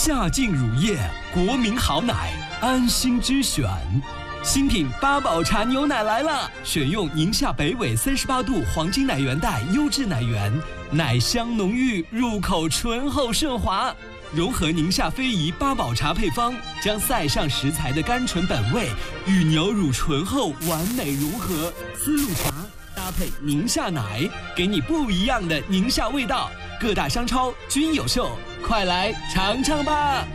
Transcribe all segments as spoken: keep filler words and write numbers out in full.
夏净乳业，国民好奶，安心之选。新品八宝茶牛奶来了，选用宁夏北纬三十八度黄金奶源带优质奶源，奶香浓郁，入口醇厚顺滑。融合宁夏非遗八宝茶配方，将塞上食材的甘醇本味与牛乳醇厚完美融合，丝路茶搭配宁夏奶，给你不一样的宁夏味道。各大商超均有售，快来尝尝吧！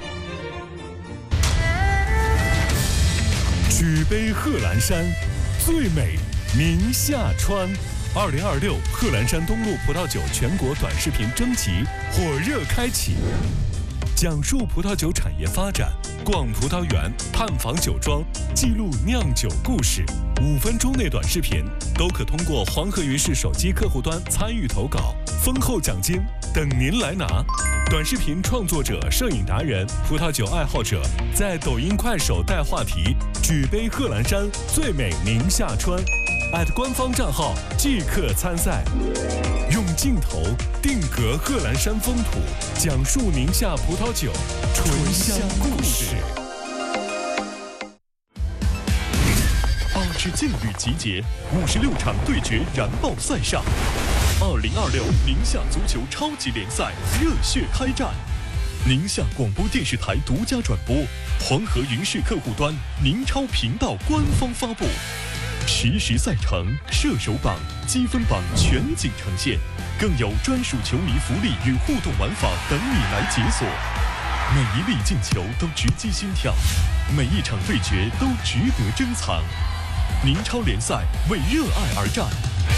举杯贺兰山，最美宁夏川。二零二六贺兰山东路葡萄酒全国短视频征集火热开启，讲述葡萄酒产业发展，逛葡萄园，探访酒庄，记录酿酒故事。五分钟内短视频都可通过黄河云视手机客户端参与投稿，丰厚奖金等您来拿。短视频创作者、摄影达人、葡萄酒爱好者，在抖音、快手带话题“举杯贺兰山，最美宁夏川”，@官方账号即刻参赛。用镜头定格贺兰山风土，讲述宁夏葡萄酒醇香故事。八支劲旅集结，五十六场对决燃爆赛上。二零二六宁夏足球超级联赛热血开战，宁夏广播电视台独家转播，黄河云视客户端、宁超频道官方发布，实时赛程、射手榜、积分榜全景呈现，更有专属球迷福利与互动玩法等你来解锁。每一粒进球都直击心跳，每一场对决都值得珍藏。宁超联赛为热爱而战，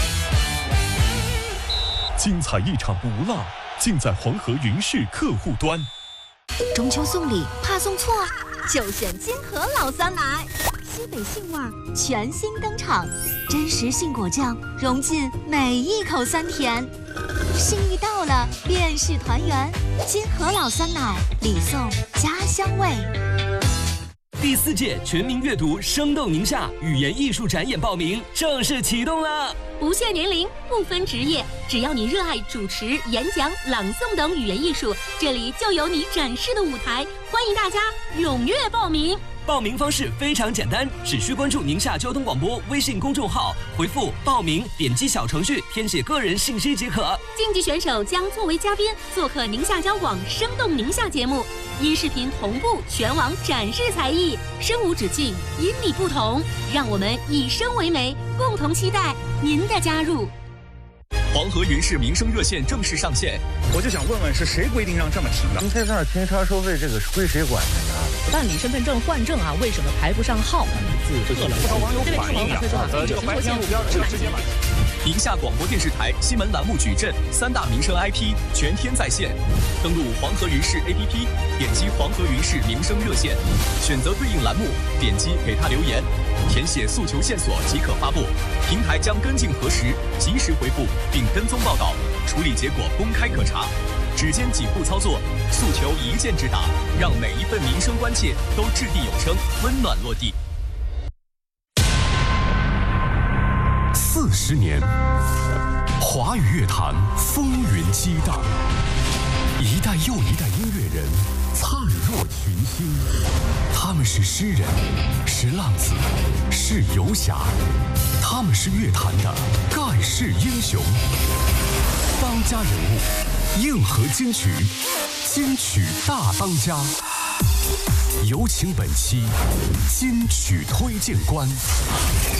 精彩一场不落，尽在黄河云视客户端。 中秋送礼怕送错，就选金河老酸奶，西北杏味儿全新登场，真实杏果酱融进每一口酸甜，心意到了便是团圆。金河老酸奶，礼送家乡味。 第四届全民阅读生动宁夏语言艺术展演报名正式启动了， 不限年龄，不分职业，只要你热爱主持、演讲、朗诵等语言艺术，这里就有你展示的舞台，欢迎大家踊跃报名。 报名方式非常简单，只需关注宁夏交通广播微信公众号，回复报名，点击小程序填写个人信息即可。 竞技选手将作为嘉宾做客宁夏交广生动宁夏节目，音视频同步全网展示才艺，声无止境，因你不同，让我们以声为媒，共同期待您的加入。 黄河云视民生热线正式上线， 我就想问问是谁规定让这么停的？ 您在这儿停车收费，这个是归谁管的呀？ 办理身份证换证啊，为什么排不上号？ 自测了，不少网友反映呀，呃，这个白天路边是直接买。 宁夏广播电视台新闻栏目矩阵三大民生 I P 全天在线，登录黄河云视 A P P， 点击黄河云视民生热线，选择对应栏目，点击给他留言，填写诉求线索即可发布，平台将跟进核实，及时回复并跟踪报道，处理结果公开可查。只见几步操作，诉求一键直达，让每一份民生关切都掷地有声，温暖落地。 四十年，华语乐坛风云激荡，一代又一代音乐人灿若群星。他们是诗人，是浪子，是游侠，他们是乐坛的盖世英雄。当家人物，硬核金曲，金曲大当家。有请本期金曲推荐官。